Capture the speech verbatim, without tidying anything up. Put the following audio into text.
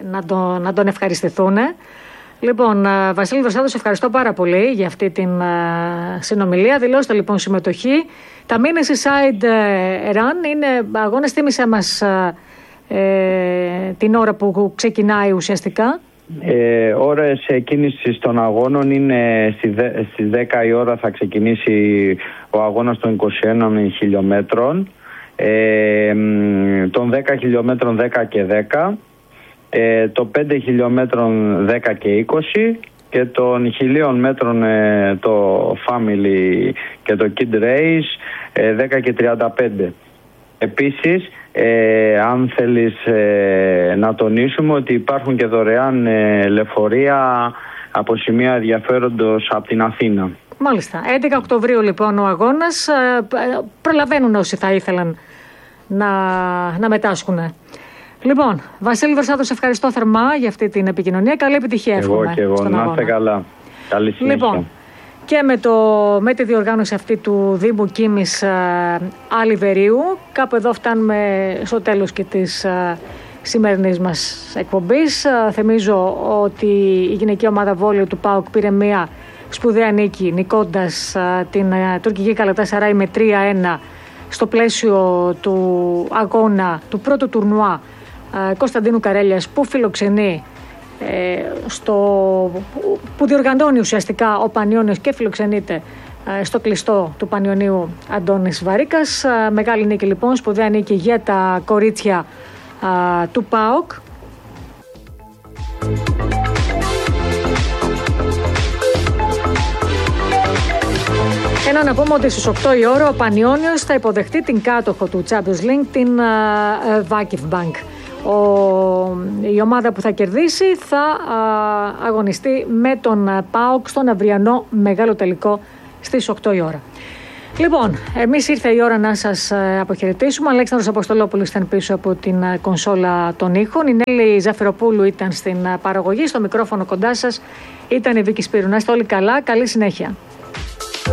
να, το, να τον ευχαριστηθούν. Λοιπόν, Βασίλη Δροσάτο, σε ευχαριστώ πάρα πολύ για αυτή την συνομιλία. Δηλώστε λοιπόν συμμετοχή. Τα Mini Side Run είναι αγώνες, θύμισε μας ε, την ώρα που ξεκινάει ουσιαστικά. Ε, ώρες κίνησης των αγώνων είναι στις δέκα η ώρα θα ξεκινήσει ο αγώνας των είκοσι ένα χιλιόμετρων, ε, των δέκα χιλιόμετρων δέκα και δέκα, ε, των πέντε χιλιόμετρων δέκα και είκοσι και των χιλίων μέτρων ε, το Family και το Kid Race ε, δέκα και τριάντα πέντε. Επίσης, ε, αν θέλεις ε, να τονίσουμε ότι υπάρχουν και δωρεάν ε, λεωφορεία από σημεία ενδιαφέροντος από την Αθήνα. Μάλιστα. έντεκα Οκτωβρίου λοιπόν ο αγώνας. Ε, προλαβαίνουν όσοι θα ήθελαν να, να μετάσχουν. Λοιπόν, Βασίλη Δροσάτο, σε ευχαριστώ θερμά για αυτή την επικοινωνία. Καλή επιτυχία εύχομαι. Εγώ και εγώ. Να είστε καλά. Καλή συνέχεια. Λοιπόν, και με, το, με τη διοργάνωση αυτή του Δήμου Κίμης Αλιβερίου, κάπου εδώ φτάνουμε στο τέλος και της α, σημερινής μας εκπομπής. Α, θυμίζω ότι η γυναική ομάδα βόλεϊ του ΠΑΟΚ πήρε μια σπουδαία νίκη, νικώντας α, την α, τουρκική Καλατάσαράι με τρία ένα στο πλαίσιο του αγώνα του πρώτου τουρνουά α, Κωνσταντίνου Καρέλιας, που φιλοξενεί Ε, στο, που διοργανώνει ουσιαστικά ο Πανιώνιος και φιλοξενείται ε, στο κλειστό του Πανιωνίου Αντώνης Βαρίκας. Ε, μεγάλη νίκη λοιπόν, σπουδαία νίκη για τα κορίτσια ε, του ΠΑΟΚ. Ενώ να πούμε ότι στις οκτώ η ώρα ο Πανιώνιος θα υποδεχτεί την κάτοχο του Champions League, την ε, Vakif Bank. Ο, η ομάδα που θα κερδίσει θα α, αγωνιστεί με τον ΠΑΟΚ στον αυριανό μεγάλο τελικό στις οκτώ η ώρα. Λοιπόν, εμείς ήρθε η ώρα να σας αποχαιρετήσουμε. Αλέξανδρος Αποστολόπουλος ήταν πίσω από την κονσόλα των ήχων. Η Νέλη Ζαφυροπούλου ήταν στην παραγωγή. Στο μικρόφωνο κοντά σας ήταν η Βίκη Σπύρου. Να είστε όλοι καλά. Καλή συνέχεια.